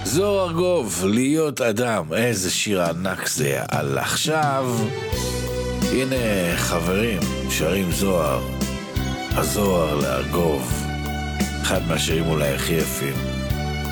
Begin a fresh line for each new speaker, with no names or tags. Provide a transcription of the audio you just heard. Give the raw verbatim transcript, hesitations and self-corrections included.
זוהר ארגוב, להיות אדם, איזה שיר ענק זה. על עכשיו, הנה חברים, שרים זוהר, הזוהר לארגוב, אחד מהשירים אולי הכי יפים.